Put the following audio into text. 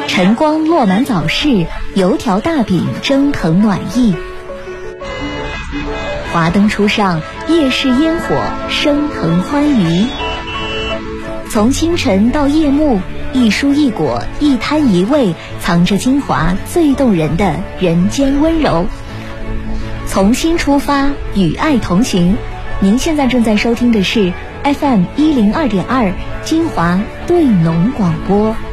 晨光落满早市，油条大饼蒸腾暖意。华灯初上，夜市烟火升腾欢愉。从清晨到夜幕，一蔬一果，一摊一味，藏着金华最动人的人间温柔。从心出发，与爱同行。您现在正在收听的是 FM102.2 金华对农广播。